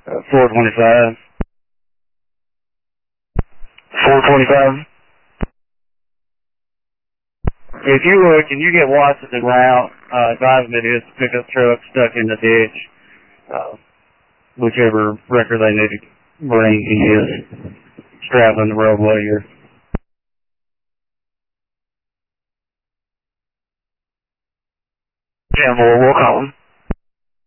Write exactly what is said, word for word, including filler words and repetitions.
Uh, four twenty-five. four twenty-five. If you would, can you get Watson en route? Uh, advise me his pickup truck stuck in the ditch. Uh, whichever record they need to bring, he is straddling the roadway here. Yeah, we'll, we'll call him.